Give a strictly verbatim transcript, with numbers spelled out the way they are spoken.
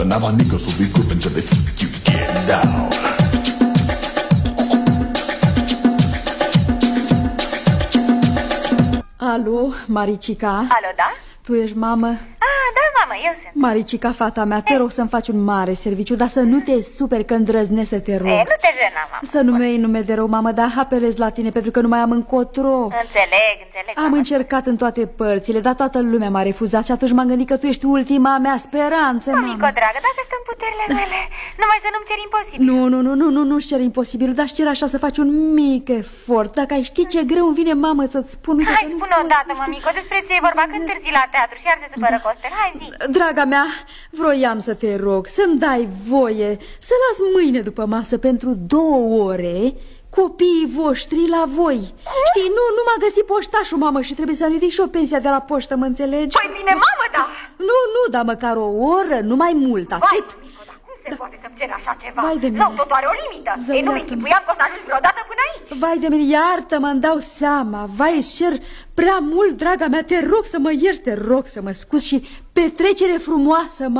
Now my niggas will be grouping till they see you get down. Alo, Maricica? Alo, da? Tu ești mamă? Ah, da, mamă, eu sunt. Maricica, fata mea, te rog să-mi faci un mare serviciu, dar să nu te superi că îndrăznesc să te rog. E, nu te jena, mamă. Să nu mi-ai nume de rău, mamă, dar apelez la tine pentru că nu mai am încotro. Înțeleg, înțeleg, Am mamă. încercat în toate părțile, dar toată lumea m-a refuzat și atunci m-am gândit că tu ești ultima mea speranță, mamă. Mămico, dragă, dacă stă în puterile mele, numai să nu-mi cer imposibil. Nu, nu, nu, nu, nu, nu-și cer imposibil, dar cer așa să faci un mic efort. Dacă ai ști ce greu îmi vine, mamă, să-ți spun... Hai, spune odată, mămico, despre ce e vorba, când târzi la teatru și ar se supără Costel. Hai, zi. Draga mea, vroiam să te rog să-mi dai voie să las mâine după masă pentru două ore copiii voștri la voi. Știi, nu, nu m-a găsit poștașul, mamă, și trebuie să-mi ridic și o pensia de la poștă, mă înțelegi? Păi bine, mamă, da. Nu, nu, dar măcar o oră, nu mai mult, atât. Vai, Mico, dar cum se da. poate să-mi ceri așa ceva? Vai de mine. Sau tot are o limită. Zău, Ei, nu-mi iartă-mă. închipuiam că o să ajungi vreodată până aici. Vai de mine, iartă-mă, îmi dau seama. Vai, îți cer prea mult, draga mea, te rog să mă ierți, te rog să mă scuzi și petrecere frumoasă,